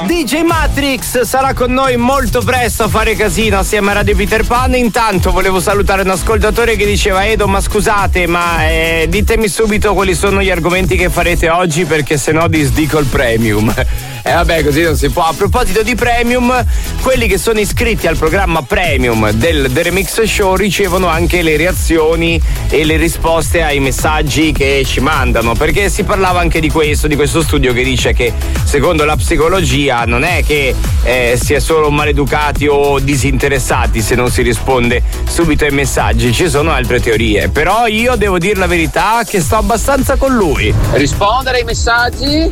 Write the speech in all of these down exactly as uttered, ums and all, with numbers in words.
D J Matrix sarà con noi molto presto a fare casino assieme a Radio Peter Pan. Intanto volevo salutare un ascoltatore che diceva: Edo, ma scusate, ma eh, ditemi subito quali sono gli argomenti che farete oggi, perché sennò disdico il premium. E eh vabbè, così non si può. A proposito di premium, quelli che sono iscritti al programma premium del The Remix Show ricevono anche le reazioni e le risposte ai messaggi che ci mandano, perché si parlava anche di questo, di questo studio che dice che secondo la psicologia non è che eh, si è solo maleducati o disinteressati se non si risponde subito ai messaggi, ci sono altre teorie, però io devo dire la verità che sto abbastanza con lui. Rispondere ai messaggi?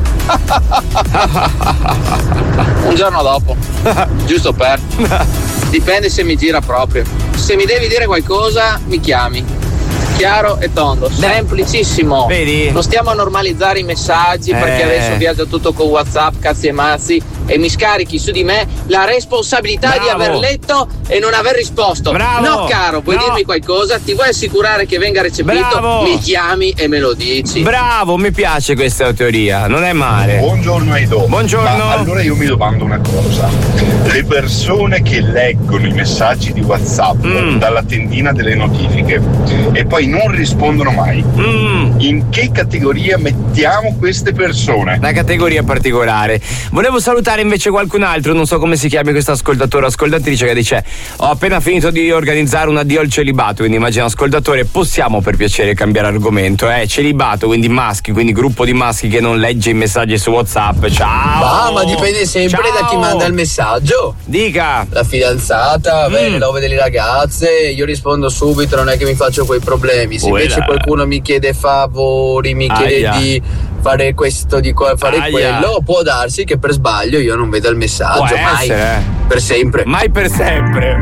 Un giorno dopo, giusto per dipende se mi gira proprio. Se mi devi dire qualcosa mi chiami, chiaro e tondo, semplicissimo. Vedi? Non stiamo a normalizzare i messaggi eh. perché adesso viaggia tutto con WhatsApp, cazzi e mazzi, e mi scarichi su di me la responsabilità Bravo. di aver letto e non aver risposto. Bravo. No caro, puoi no. dirmi qualcosa? Ti vuoi assicurare che venga recepito? Bravo. Mi chiami e me lo dici. Bravo, mi piace questa teoria, non è male. Buongiorno Edo. Buongiorno. Ma allora io mi domando una cosa: le persone che leggono i messaggi di WhatsApp mm. dalla tendina delle notifiche e poi non rispondono mai, mm. in che categoria mettiamo queste persone? Una categoria particolare. Volevo salutare invece qualcun altro, non so come si chiami questo ascoltatore, ascoltatrice, che dice: ho appena finito di organizzare un addio al celibato. Quindi immagino, ascoltatore, possiamo per piacere cambiare argomento, eh? Celibato, quindi maschi, quindi gruppo di maschi che non legge i messaggi su WhatsApp. Ciao. Ah, ma dipende sempre Ciao. da chi manda il messaggio. Dica. La fidanzata, mm. bene, love delle ragazze, io rispondo subito, non è che mi faccio quei problemi. Se Uela. invece qualcuno mi chiede favori, mi chiede Aia. di fare questo, di fare Aia. quello, può darsi che per sbaglio io non veda il messaggio. Può mai essere. per sempre. Mai per sempre.